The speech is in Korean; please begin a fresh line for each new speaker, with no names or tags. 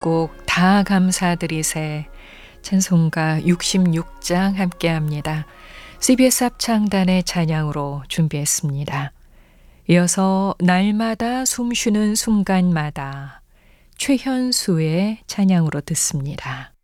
선곡 다 감사드리세 찬송가 66장 함께합니다. CBS 합창단의 찬양으로 준비했습니다. 이어서 날마다 숨쉬는 순간마다 최현수의 찬양으로 듣습니다.